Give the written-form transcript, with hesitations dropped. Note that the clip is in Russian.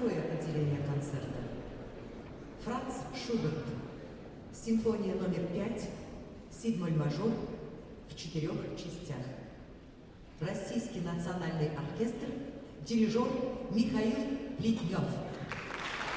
Второе отделение концерта. Франц Шуберт. Симфония номер 5, седьмой мажор в 4 частях. Российский национальный оркестр, дирижер Михаил Плетнев.